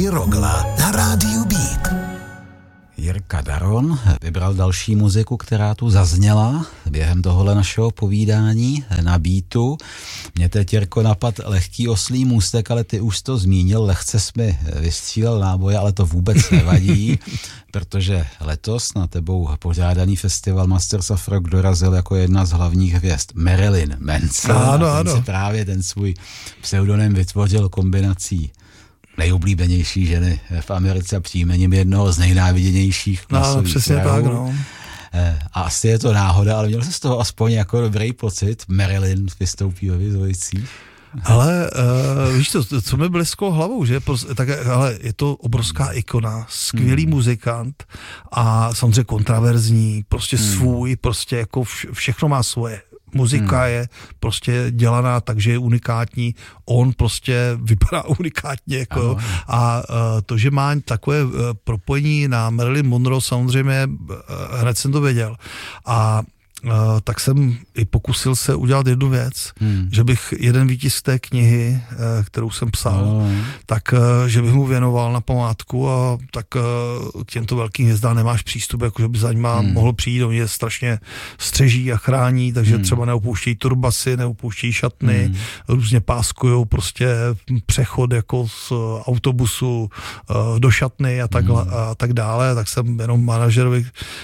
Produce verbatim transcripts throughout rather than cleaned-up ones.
Rogla na rádiu Beat. Jirka Daron vybral další muziku, která tu zazněla během tohohle našeho povídání na Beatu. Mě teď, Jirko, napad lehký oslý můstek, ale ty už to zmínil, lehce jsi mi vystřílel náboje, ale to vůbec nevadí, protože letos na tebou pořádaný festival Masters of Rock dorazil jako jedna z hlavních hvězd Marilyn Manson. Ano, a ten ano. si právě ten svůj pseudonym vytvořil kombinací nejoblíbenější ženy v Americe a příjmením jednoho z nejnáviděnějších. No, přesně krajů. tak, no. A asi je to náhoda, ale měl jsi z toho aspoň jako dobrý pocit. Marilyn vystoupí ve Vizovicích. Ale uh, víš to, co mi blesklo hlavou, že? Tak, ale je to obrovská ikona, skvělý hmm. muzikant a samozřejmě kontraverzní, prostě hmm. svůj, prostě jako vš- všechno má svoje. Muzika hmm. je prostě dělaná tak, že je unikátní, on prostě vypadá unikátně, jako ano. A uh, to, že má takové uh, propojení na Marilyn Monroe, samozřejmě uh, hned jsem to věděl. A Uh, tak jsem i pokusil se udělat jednu věc, hmm. že bych jeden výtisk té knihy, uh, kterou jsem psal, no. tak uh, že bych mu věnoval na památku a tak uh, k těmto velkým hvězdám nemáš přístup, jakože by za nima hmm. mohl přijít, oni je strašně střeží a chrání, takže hmm. třeba neopouštějí turbasy, neopouštějí šatny, hmm. různě páskujou prostě přechod jako z autobusu uh, do šatny a tak, hmm. a tak dále, tak jsem jenom manažerovi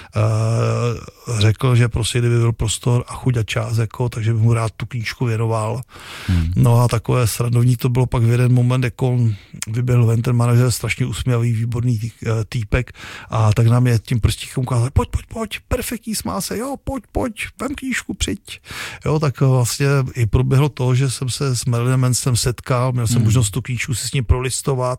uh, řekl, že prostě kdyby byl prostor a chuť a čas, jako, takže bych mu rád tu knížku věnoval. Hmm. No a takové srandovní to bylo pak v jeden moment, jako on vyběhl ven ten manažer, strašně usměvavý, výborný tý, týpek a tak nám je tím prstíkem ukázal, pojď, pojď, pojď, perfektní, smál se, jo, pojď, pojď, vem knížku, přijď. Jo, tak vlastně i proběhlo to, že jsem se s Marilynem Mansonem setkal, měl jsem hmm. možnost tu knížku si s ním prolistovat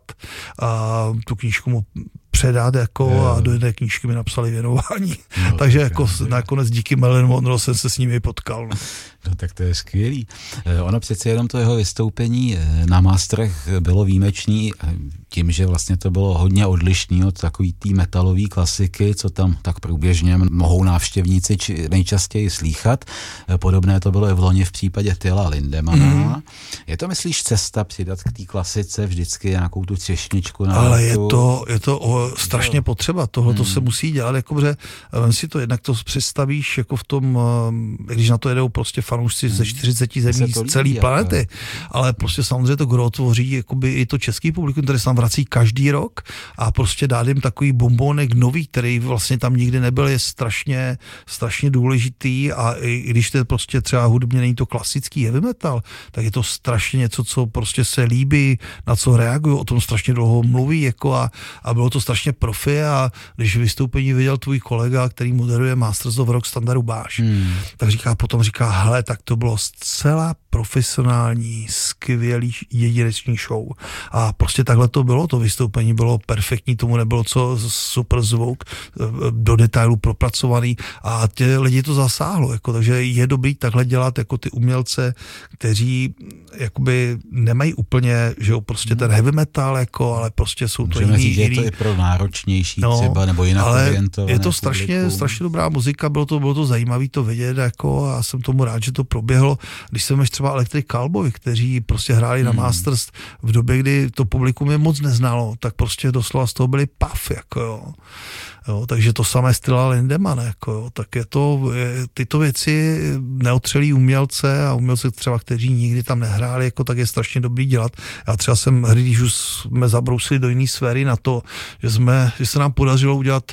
a tu knížku mu předat jako jo. A do jedné knížky mi napsali věnování. No, takže tak jako já, nakonec díky Marilyn Monroe jsem se s nimi potkal. No. No tak to je skvělý. Ono přece jenom to jeho vystoupení na Masterech bylo výjimečný tím, že vlastně to bylo hodně odlišný od takový tý metalový klasiky, co tam tak průběžně mohou návštěvníci či nejčastěji slýchat. Podobné to bylo i v loni v případě Tilla Lindemana. Mm. Je to, myslíš, cesta přidat k té klasice vždycky nějakou tu třešničku? Na Ale je to, je to o, strašně potřeba. Tohle to mm. se musí dělat, jakože vem si to, jednak to představíš jako v tom, když na to jedou prostě fanoušci ze čtyřiceti zemí z celé planety, ale prostě samozřejmě to gro tvoří jakoby i to český publikum, který se tam vrací každý rok a prostě dát jim takový bombonek nový, který vlastně tam nikdy nebyl, je strašně, strašně důležitý a i, i když to je prostě třeba hudebně není to klasický heavy metal, tak je to strašně něco, co prostě se líbí, na co reagují, o tom strašně dlouho mluví jako a, a bylo to strašně profi a když vystoupení viděl tvůj kolega, který moderuje Masters of Rock Standa Rubáš, hmm. tak říká, potom říká, hele, tak to bylo zcela profesionální, skvělý, jedinečný show. A prostě takhle to bylo, to vystoupení bylo perfektní, tomu nebylo co super zvuk, do detailu propracovaný a ty lidi to zasáhlo, jako, takže je dobrý takhle dělat jako ty umělce, kteří jakoby nemají úplně, že jo, prostě ten heavy metal, jako, ale prostě jsou to jiný, jiný. Je to i pro náročnější no, třeba, nebo jinak ale orientované je to strašně, strašně dobrá muzika, bylo to, bylo to zajímavé to vidět, jako, a jsem tomu rád, že to proběhlo. Když jsem ještě třeba Electric Callboy, kteří prostě hráli hmm. na Masters v době, kdy to publikum je moc neznalo, tak prostě doslova z toho byli paf, jako jo. Jo, takže to samé Tilla Lindemann, jako jo, tak je to, je, tyto věci neotřelí umělce a umělce třeba, kteří nikdy tam nehráli, jako tak je strašně dobrý dělat. Já třeba jsem hry, když už jsme zabrousili do jiné sféry na to, že jsme, že se nám podařilo udělat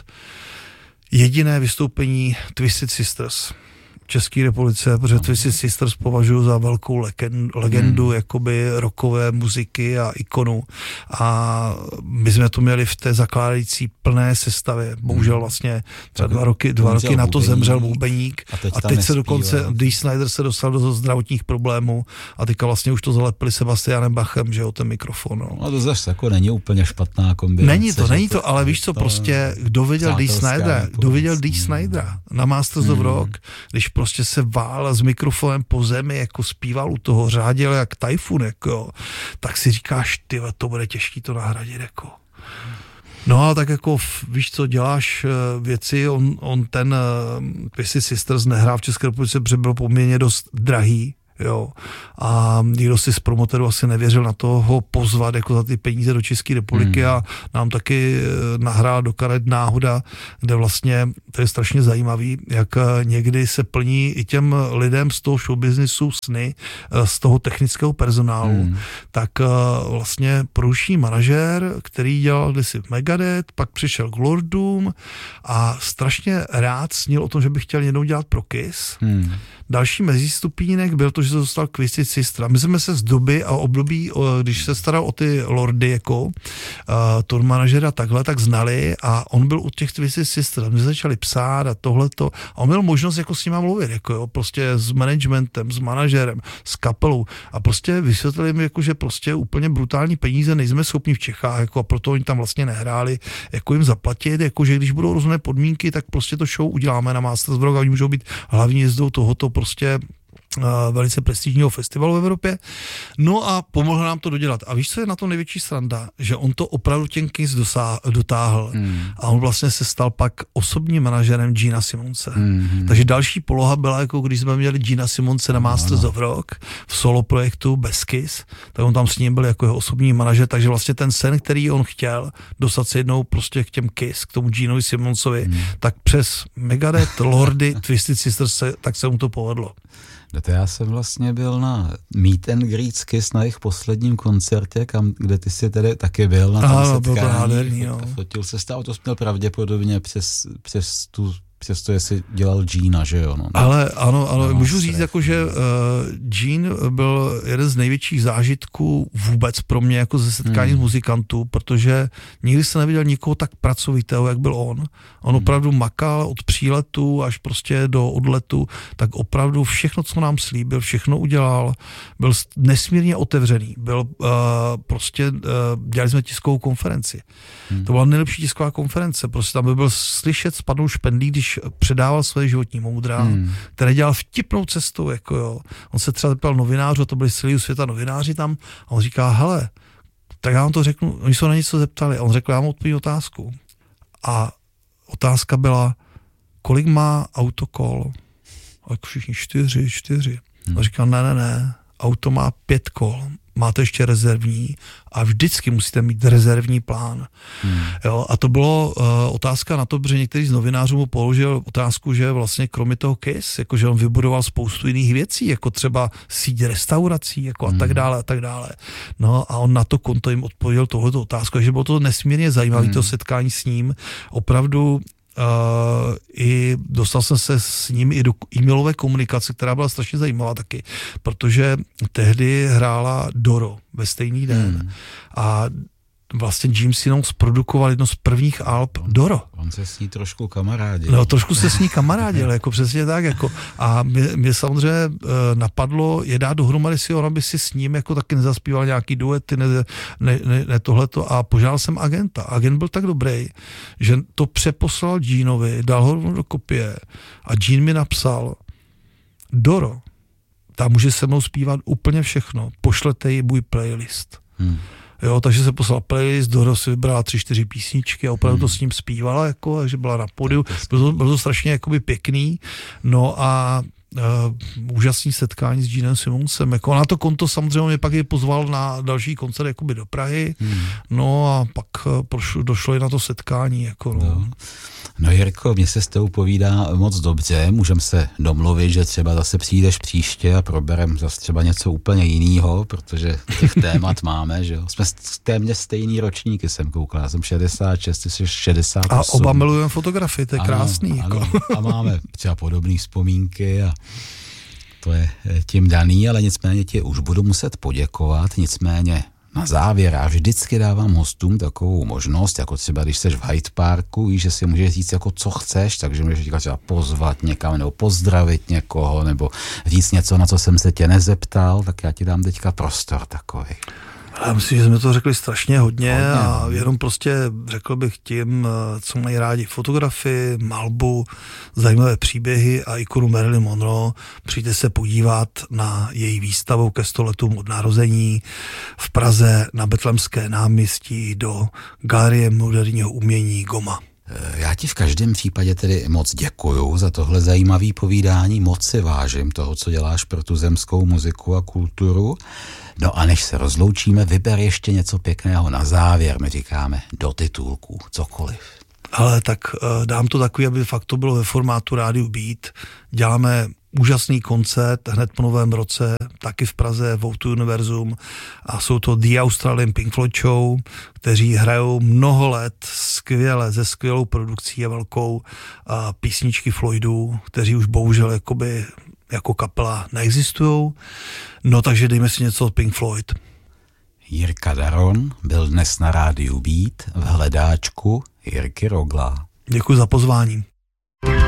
jediné vystoupení Twisted Sisters v České republice, protože Twisted Sisters považuji za velkou legendu, legendu hmm. jakoby rockové muziky a ikonu. A my jsme to měli v té zakládající plné sestavě. Bohužel vlastně třeba dva roky, dva roky na to zemřel bubeník. A teď, a teď se dokonce, Dee Snider se dostal do zdravotních problémů a teďka vlastně už to zalepili Sebastianem Bachem, že jo, ten mikrofon. No. A to zase jako není úplně špatná kombinace. Není to, není to, ale víš co, prostě, kdo viděl Dee Snydera, kdo viděl Dee Snydera na Masters of Rock, když prostě se vál s mikrofonem po zemi, jako zpíval u toho, řádil jak tajfun, jako, tak si říkáš, ty, to bude těžký to nahradit, jako. No a tak jako, víš co, děláš věci, on, on ten uh, Twisted Sisters nehrál v České republice, protože byl poměrně dost drahý, Jo. A nikdo si z promoterů asi nevěřil na to ho pozvat jako za ty peníze do České republiky hmm. a nám taky nahrál do karet náhoda, kde vlastně, to je strašně zajímavý, jak někdy se plní i těm lidem z toho showbiznisu sny, z toho technického personálu, hmm. tak vlastně produkční manažér, který dělal kdysi Megadeth, pak přišel k Lordům a strašně rád snil o tom, že by chtěl jednou dělat pro Kiss. Hmm. Další mezistupínek byl to, že se dostal k Twisted Sister. My jsme se z doby a období, když se staral o ty Lordy jako uh, tour manažera takhle, tak znali a on byl u těch Twisted Sister. My začali psát a tohleto. A on měl možnost jako s nima mluvit, jako jo, prostě s managementem, s manažerem, s kapelou. A prostě vysvětlili mi, jako, že prostě úplně brutální peníze nejsme schopni v Čechách, jako, a proto oni tam vlastně nehráli, jako jim zaplatit, jako, že když budou rozumné podmínky, tak prostě to show uděláme na Masters of Rock a oni můžou být hlavní jezdou tohoto prostě uh, velice prestižního festivalu v Evropě. No a pomohl nám to dodělat. A víš, co je na to největší sranda? Že on to opravdu ten Kiss dosá, dotáhl hmm. a on vlastně se stal pak osobním manažerem Gina Simonse. Hmm. Takže další poloha byla, jako když jsme měli Gina Simonse na Masters no, no. of Rock v solo projektu bez Kiss, tak on tam s ním byl jako jeho osobní manažer, takže vlastně ten sen, který on chtěl dostat se jednou prostě k těm Kiss, k tomu Ginovi Simonsovi, hmm. tak přes Megadeth, Lordy, Twisted Sisters, se, tak se mu to povedlo. To já jsem vlastně byl na Meet and Greet s Kiss na jejich posledním koncertě, kam, kde ty jsi tedy taky byl na tom setkání. Byl to nádherný, no. Fotil se stál, to měl pravděpodobně přes, přes tu přesto, jestli dělal Gina, že jo? No. Ale ano, ano no, můžu říct, jako, že uh, Gene byl jeden z největších zážitků vůbec pro mě jako ze setkání hmm. s muzikantů, protože nikdy jsem neviděl nikoho tak pracovitého, jak byl on. On hmm. opravdu makal od příletu až prostě do odletu, tak opravdu všechno, co nám slíbil, všechno udělal, byl nesmírně otevřený. Byl uh, prostě, uh, dělali jsme tiskovou konferenci. Hmm. To byla nejlepší tisková konference, prostě tam by byl slyšet spadnout špendlík, když předával své životní moudra, hmm. které dělal vtipnou cestou, jako jo. On se třeba zeptal novinářů, a to byli z celého světa novináři tam, a on říká, hele, tak já vám to řeknu, oni se na něco zeptali, a on řekl, já mám odpověď otázku. A otázka byla, kolik má autokol? A jako všichni čtyři, čtyři. Hmm. A říkal, ne, ne, ne, auto má pět kol. Máte ještě rezervní a vždycky musíte mít rezervní plán. Hmm. Jo, a to bylo uh, otázka na to, protože některý z novinářů mu položil otázku, že vlastně kromě toho Kiss, jakože on vybudoval spoustu jiných věcí, jako třeba síť restaurací, jako hmm. a tak dále, a tak dále. No a on na to konto jim odpověděl tohleto otázku, takže bylo to nesmírně zajímavé, hmm. to setkání s ním. Opravdu Uh, i dostal jsem se s ním i do e-mailové komunikace, která byla strašně zajímavá taky, protože tehdy hrála Doro ve stejný den hmm. a vlastně Jim Simmons produkoval jedno z prvních alb Doro. On se s ní trošku kamarádil. No, trošku se s ní kamarádil, jako přesně tak, jako. A mě, mě samozřejmě e, napadlo je dát dohromady si on, aby si s ním jako taky nezaspíval nějaký duety, ne, ne, ne, ne tohleto, a požádal jsem agenta. Agent byl tak dobrý, že to přeposlal Jeanovi, dal ho do kopie a Jean mi napsal, Doro, tam může se mnou zpívat úplně všechno, pošlete jí můj playlist. Hmm. Jo, takže se poslal playlist, Doro si vybrala tři, čtyři písničky a opravdu hmm. to s ním zpívala, jako, takže byla na pódiu. Bylo to, bylo to strašně jakoby pěkný. No a uh, úžasný setkání s Ginem Simmonsem. Jako na to konto samozřejmě mě pak je pozval na další koncert jakoby do Prahy. Hmm. No a pak uh, prošlo, došlo i na to setkání. Jako, no. No. No Jirko, mně se s tebou povídá moc dobře, můžeme se domluvit, že třeba zase přijdeš příště a proberem zase třeba něco úplně jiného, protože těch témat máme, že jo. Jsme téměř stejný ročníky, jsem koukal, já jsem šedesát šest, ty jsi šedesát osm. A oba milujeme fotografii, to je ano, krásný. Jako. Ano, a máme třeba podobné vzpomínky a to je tím daný, ale nicméně ti už budu muset poděkovat, nicméně na závěr já vždycky dávám hostům takovou možnost, jako třeba když jsi v Hyde Parku, víš, že si můžeš říct jako co chceš, takže můžeš říkat třeba pozvat někam, nebo pozdravit někoho, nebo říct něco, na co jsem se tě nezeptal, tak já ti dám teďka prostor takový. Já myslím, že jsme to řekli strašně hodně, hodně a jenom prostě řekl bych tím, co mají rádi fotografii, malbu, zajímavé příběhy a ikonu Marilyn Monroe. Přijďte se podívat na její výstavu ke sto letům od narození v Praze na Betlemské náměstí do Galerie moderního umění Goma. Já ti v každém případě tedy moc děkuju za tohle zajímavé povídání, moc si vážím toho, co děláš pro tu zemskou muziku a kulturu. No a než se rozloučíme, vyber ještě něco pěkného na závěr, my říkáme do titulků, cokoliv. Ale tak dám to takový, aby fakt to bylo ve formátu Rádiu Beat. Děláme úžasný koncert hned po novém roce, taky v Praze, v O dva Univerzum, a jsou to The Australian Pink Floyd Show, kteří hrajou mnoho let skvěle, ze skvělou produkcí a velkou a písničky Floydů, kteří už bohužel jakoby jako kapela neexistujou. No takže dejme si něco od Pink Floyd. Jirka Daron byl dnes na Rádiu Beat v hledáčku Jirky Rogla. Děkuji za pozvání.